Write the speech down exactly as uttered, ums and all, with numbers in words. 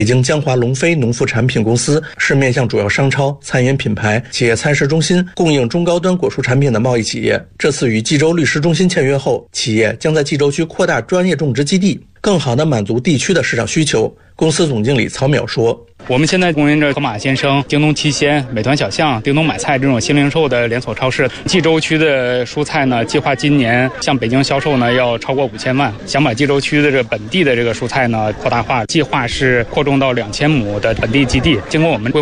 北京江华龙飞农副产品公司是面向主要商超、餐饮品牌、企业餐食中心供应中高端果蔬产品的贸易企业。这次与冀州律师中心签约后，企业将在冀州区扩大专业种植基地，更好地满足地区的市场需求。公司总经理曹淼说， 我们现在供应着盒马鲜生、京东七鲜、美团小象、叮咚买菜这种新零售的连锁超市。冀州区的蔬菜呢，计划今年向北京销售呢要超过五千万，想把冀州区的这本地的这个蔬菜呢扩大化，计划是扩充到两千亩的本地基地。经过我们